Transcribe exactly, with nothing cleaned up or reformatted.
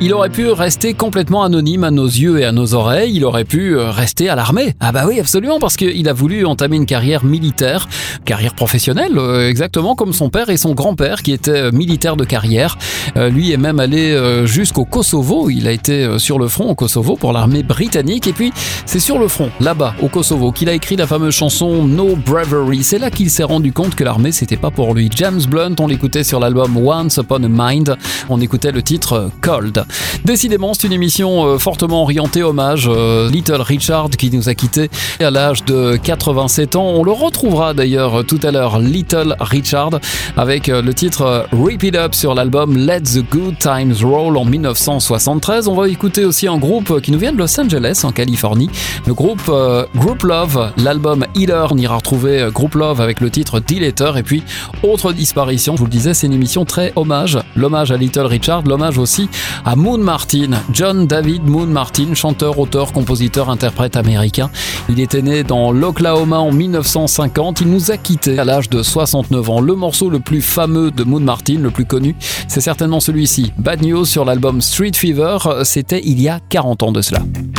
Il aurait pu rester complètement anonyme à nos yeux et à nos oreilles, il aurait pu rester à l'armée. Ah bah oui, absolument, parce qu'il a voulu entamer une carrière militaire, carrière professionnelle, exactement comme son père et son grand-père qui étaient militaires de carrière. Lui est même allé jusqu'au Kosovo, il a été sur le front au Kosovo pour l'armée britannique, et puis c'est sur le front, là-bas, au Kosovo, qu'il a écrit la fameuse chanson No Bravery. C'est là qu'il s'est rendu compte que l'armée, c'était pas pour lui. James Blunt, on l'écoutait sur l'album Once Upon a Mind, on écoutait le titre Cold. Décidément, c'est une émission fortement orientée hommage. Little Richard qui nous a quittés à l'âge de quatre-vingt-sept ans. On le retrouvera d'ailleurs tout à l'heure, Little Richard, avec le titre Rip It Up sur l'album Let the Good Times Roll en dix-neuf cent soixante-treize. On va écouter aussi un groupe qui nous vient de Los Angeles, en Californie, le groupe euh, Group Love. L'album Healer, on ira retrouver Group Love avec le titre Deleter. Et puis, autre disparition, je vous le disais, c'est une émission très hommage. L'hommage à Little Richard, l'hommage aussi à Moon Martin. John David Moon Martin, chanteur, auteur, compositeur, interprète américain. Il était né dans l'Oklahoma en dix-neuf cent cinquante. Il nous a quittés à l'âge de soixante-neuf ans. Le morceau le plus fameux de Moon Martin, le plus connu, c'est certainement celui-ci. Bad News sur l'album Street Fever. C'était il y a quarante ans de cela.